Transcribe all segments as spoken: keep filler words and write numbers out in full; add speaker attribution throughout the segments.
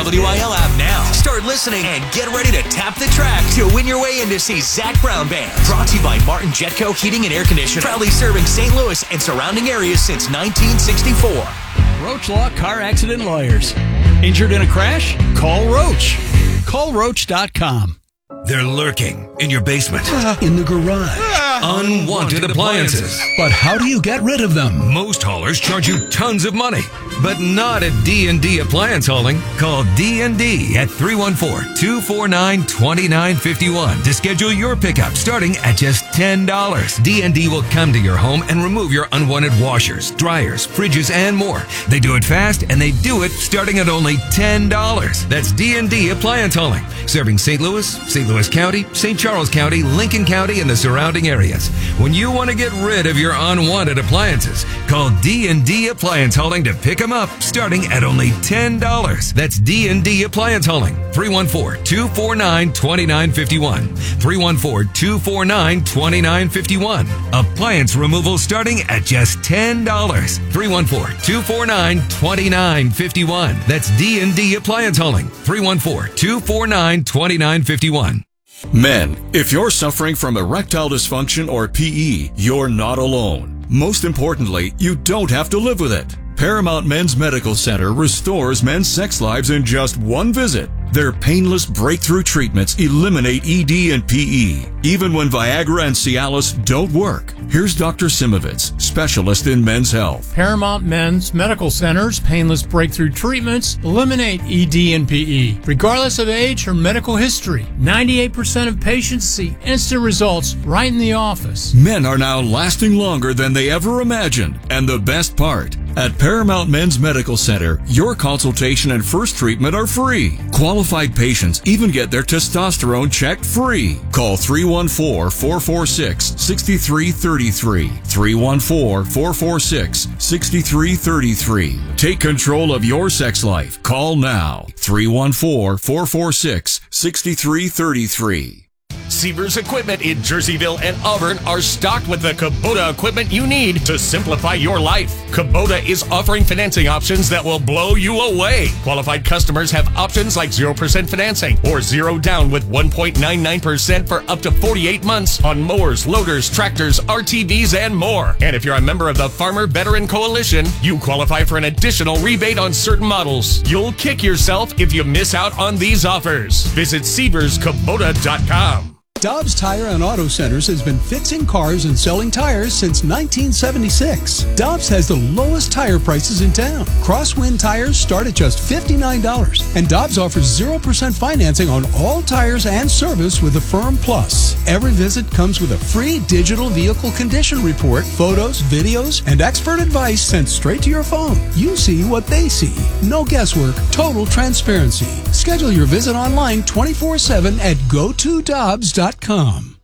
Speaker 1: W I L app now. Start listening and get ready to tap the track to win your way in to see Zach Brown Band. Brought to you by Martin Jetco Heating and Air Conditioning. Proudly serving Saint Louis and surrounding areas since nineteen sixty-four.
Speaker 2: Roach Law Car Accident Lawyers. Injured in a crash? Call Roach. Call Roach dot com.
Speaker 3: They're lurking in your basement.
Speaker 2: Uh, in the garage.
Speaker 3: Uh, Unwanted appliances.
Speaker 2: But how do you get rid of them?
Speaker 3: Most haulers charge you tons of money, but not at D and D Appliance Hauling. Call D and D at three one four, two four nine, two nine five one to schedule your pickup starting at just ten dollars. D and D will come to your home and remove your unwanted washers, dryers, fridges, and more. They do it fast, and they do it starting at only ten dollars. That's D and D Appliance Hauling, serving Saint Louis, Saint Louis County, Saint Charles County, Lincoln County, and the surrounding areas. When you want to get rid of your unwanted appliances, call D and D Appliance Hauling to pick them up starting at only ten dollars. That's D and D Appliance Hauling, three one four, two four nine, two nine five one, three one four, two four nine, two nine five one. Appliance removal starting at just ten dollars. three one four, two four nine, two nine five one. That's D and D Appliance Hauling, three one four, two four nine, two nine five one.
Speaker 4: Men, if you're suffering from erectile dysfunction or P E, you're not alone. Most importantly, you don't have to live with it. Paramount Men's Medical Center restores men's sex lives in just one visit. Their painless breakthrough treatments eliminate E D and P E, even when Viagra and Cialis don't work. Here's Doctor Simovitz, specialist in men's health.
Speaker 5: Paramount Men's Medical Center's painless breakthrough treatments eliminate E D and P E, regardless of age or medical history. ninety-eight percent of patients see instant results right in the office.
Speaker 4: Men are now lasting longer than they ever imagined, and the best part, at Paramount Men's Medical Center, your consultation and first treatment are free. Qualified patients even get their testosterone checked free. Call three one four, four four six, six three three three. three one four, four four six, six three three three. Take control of your sex life. Call now. three one four, four four six, six three three three.
Speaker 6: Sievers Equipment in Jerseyville and Auburn are stocked with the Kubota equipment you need to simplify your life. Kubota is offering financing options that will blow you away. Qualified customers have options like zero percent financing or zero down with one point nine nine percent for up to forty-eight months on mowers, loaders, tractors, R T Vs, and more. And if you're a member of the Farmer Veteran Coalition, you qualify for an additional rebate on certain models. You'll kick yourself if you miss out on these offers. Visit Sievers Kubota dot com.
Speaker 2: Dobbs Tire and Auto Centers has been fixing cars and selling tires since nineteen seventy-six. Dobbs has the lowest tire prices in town. Crosswind tires start at just fifty-nine dollars, and Dobbs offers zero percent financing on all tires and service with a Firm Plus. Every visit comes with a free digital vehicle condition report, photos, videos, and expert advice sent straight to your phone. You see what they see. No guesswork, total transparency. Schedule your visit online twenty-four seven at go to dobbs dot com.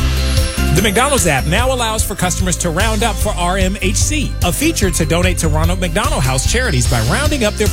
Speaker 7: The McDonald's app now allows for customers to round up for R M H C, a feature to donate to Ronald McDonald House charities by rounding up their